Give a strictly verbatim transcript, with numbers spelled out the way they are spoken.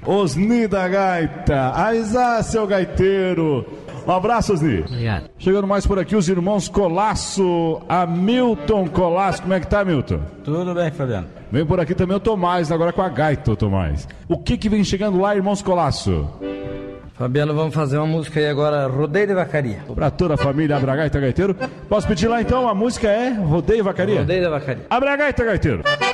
Osni da Gaita. Avisar, seu gaiteiro. Um abraço, Osni. Obrigado. Chegando mais por aqui, os irmãos Colasso, Hamilton Colasso. Como é que tá, Hamilton? Tudo bem, Fabiano. Vem por aqui também o Tomás, agora com a gaita, o Tomás. O que que vem chegando lá, irmãos Colasso? Fabiano, vamos fazer uma música aí agora, Rodeio de Vacaria. Pra toda a família Abragaita Gaiteiro. Posso pedir lá então? A música é Rodeio Vacaria? Rodeio de Vacaria. Abragaita Gaiteiro.